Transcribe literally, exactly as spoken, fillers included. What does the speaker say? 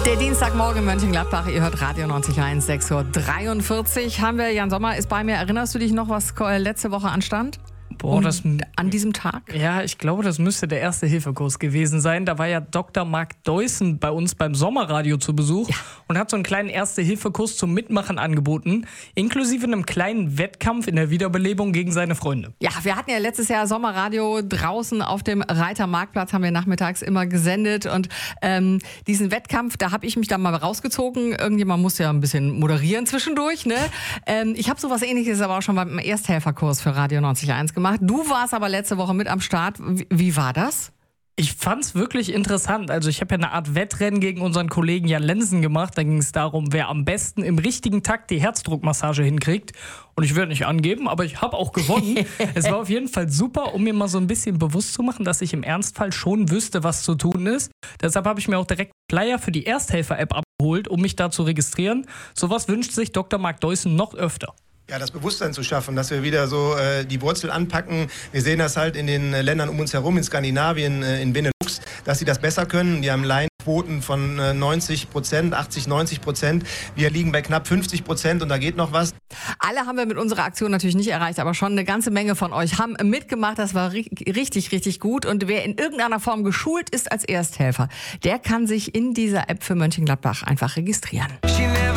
Der Dienstagmorgen in Mönchengladbach, ihr hört Radio neunzig Komma eins, sechs Uhr dreiundvierzig. Haben wir, Jan Sommer ist bei mir. Erinnerst du dich noch, was letzte Woche anstand? Boah, das, an diesem Tag? Ja, ich glaube, das müsste der Erste-Hilfe-Kurs gewesen sein. Da war ja Doktor Marc Deussen bei uns beim Sommerradio zu Besuch ja. und hat so einen kleinen Erste-Hilfe-Kurs zum Mitmachen angeboten, inklusive einem kleinen Wettkampf in der Wiederbelebung gegen seine Freunde. Ja, wir hatten ja letztes Jahr Sommerradio draußen auf dem Reitermarktplatz, haben wir nachmittags immer gesendet und ähm, diesen Wettkampf, da habe ich mich dann mal rausgezogen. Irgendjemand muss ja ein bisschen moderieren zwischendurch, ne? ähm, ich habe sowas Ähnliches aber auch schon beim Ersthelferkurs für Radio neunzig Komma eins gemacht. Du warst aber letzte Woche mit am Start. Wie, wie war das? Ich fand's wirklich interessant. Also ich habe ja eine Art Wettrennen gegen unseren Kollegen Jan Lensen gemacht. Da ging es darum, wer am besten im richtigen Takt die Herzdruckmassage hinkriegt. Und ich werde nicht angeben, aber ich habe auch gewonnen. Es war auf jeden Fall super, um mir mal so ein bisschen bewusst zu machen, dass ich im Ernstfall schon wüsste, was zu tun ist. Deshalb habe ich mir auch direkt einen Flyer für die Ersthelfer-App abgeholt, um mich da zu registrieren. Sowas wünscht sich Doktor Marc Deussen noch öfter. Ja, das Bewusstsein zu schaffen, dass wir wieder so äh, die Wurzel anpacken. Wir sehen das halt in den äh, Ländern um uns herum, in Skandinavien, äh, in Benelux, dass sie das besser können. Die haben Laienquoten von äh, neunzig Prozent, achtzig, neunzig Prozent. Wir liegen bei knapp fünfzig Prozent und da geht noch was. Alle haben wir mit unserer Aktion natürlich nicht erreicht, aber schon eine ganze Menge von euch haben mitgemacht. Das war ri- richtig, richtig gut. Und wer in irgendeiner Form geschult ist als Ersthelfer, der kann sich in dieser App für Mönchengladbach einfach registrieren.